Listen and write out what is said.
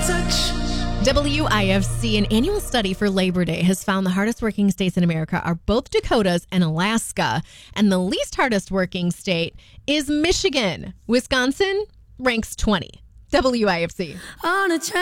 WIFC, an annual study for Labor Day, has found the hardest working states in America are both Dakotas and Alaska, and the least hardest working state is Michigan. Wisconsin ranks 20. WIFC.